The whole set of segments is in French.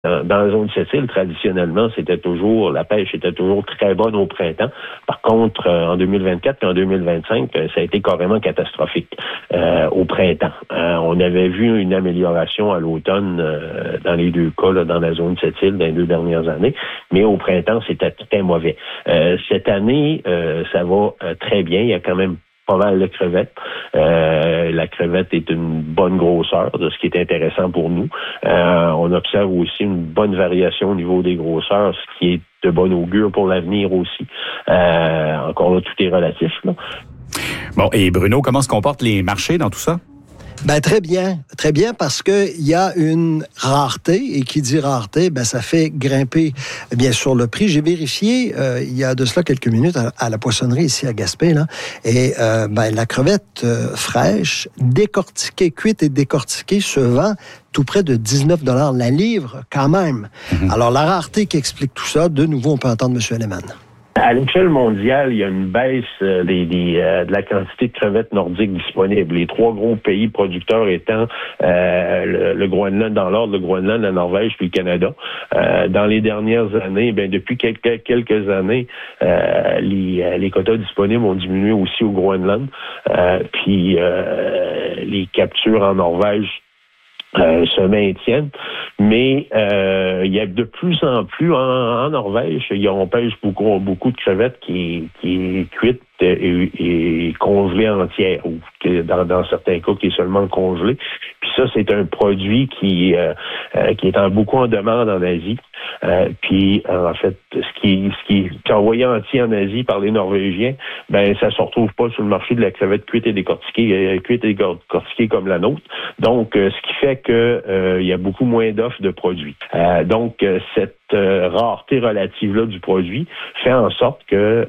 Dans la zone de Sept-Îles, traditionnellement, la pêche était toujours très bonne au printemps. Par contre, en 2024 et en 2025, ça a été carrément catastrophique au printemps. On avait vu une amélioration à l'automne dans les deux cas, là, dans la zone de Sept-Îles, dans les 2 dernières années, mais au printemps, c'était très mauvais. Cette année, ça va très bien. Il y a quand même pas mal de crevettes. La crevette est une bonne grosseur, de ce qui est intéressant pour nous. On observe aussi une bonne variation au niveau des grosseurs, ce qui est de bon augure pour l'avenir aussi. Encore là, tout est relatif, là. Bon, et Bruno, comment se comportent les marchés dans tout ça? Ben très bien, parce que il y a une rareté, et qui dit rareté, ben ça fait grimper bien sûr le prix. J'ai vérifié il y a de cela quelques minutes à la poissonnerie ici à Gaspé, là, et la crevette fraîche, décortiquée, cuite et décortiquée, se vend tout près de 19 $ la livre quand même. Mm-hmm. Alors la rareté qui explique tout ça, de nouveau on peut entendre M. Alleman. À l'échelle mondiale, il y a une baisse de la quantité de crevettes nordiques disponibles. Les 3 gros pays producteurs étant le Groenland dans l'ordre, le Groenland, la Norvège puis le Canada. Dans les dernières années, depuis quelques années, les quotas disponibles ont diminué aussi au Groenland. Puis les captures en Norvège se maintiennent, mais il y a de plus en plus en Norvège, on pêche beaucoup de crevettes qui est cuite et congelée entière, ou dans certains cas qui est seulement congelée. Puis ça, c'est un produit qui est beaucoup en demande en Asie. Puis en fait, ce qui est envoyé entier en Asie par les Norvégiens, ça se retrouve pas sur le marché de la crevette cuite et décortiquée comme la nôtre. Donc, ce qui fait que il y a beaucoup moins d'offres de produits. Donc, cette rareté relative-là du produit fait en sorte que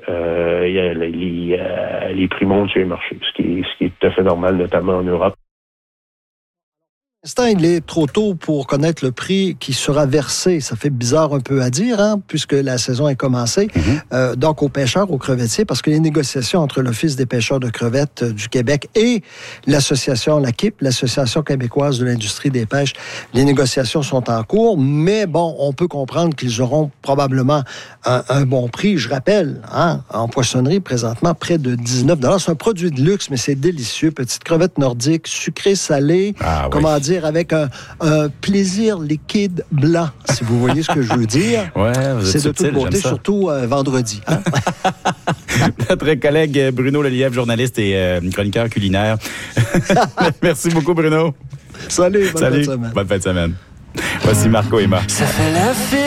les prix montent sur les marchés, ce qui est tout à fait normal, notamment en Europe. Pour l'instant, il est trop tôt pour connaître le prix qui sera versé. Ça fait bizarre un peu à dire, puisque la saison est commencée. Mm-hmm. Donc, aux pêcheurs, aux crevettiers, parce que les négociations entre l'Office des pêcheurs de crevettes du Québec et l'association, l'AQIP, l'Association québécoise de l'industrie des pêches, les négociations sont en cours, mais bon, on peut comprendre qu'ils auront probablement un bon prix. Je rappelle, en poissonnerie, présentement, près de 19 $. C'est un produit de luxe, mais c'est délicieux. Petite crevette nordique, sucrée, salée. Ah, comment dire, avec un plaisir liquide blanc, si vous voyez ce que je veux dire. Ouais, c'est de toute beauté, surtout vendredi. Notre collègue Bruno Lelièvre, journaliste et chroniqueur culinaire. Merci beaucoup, Bruno. Salut, bonne fin de semaine. Bonne fin de semaine. Voici Marco et Emma. Ça fait la fête.